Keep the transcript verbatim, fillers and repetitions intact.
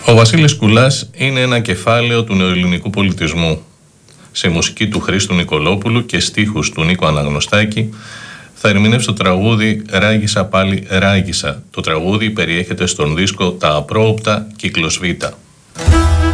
Ο Βασίλης Κουλάς είναι ένα κεφάλαιο του νεοελληνικού πολιτισμού. Σε μουσική του Χρήστου Νικολόπουλου και στίχους του Νίκο Αναγνωστάκη θα ερμηνεύσει το τραγούδι «Ράγισα πάλι ράγισα». Το τραγούδι περιέχεται στον δίσκο «Τα Απρόοπτα» κύκλος Β.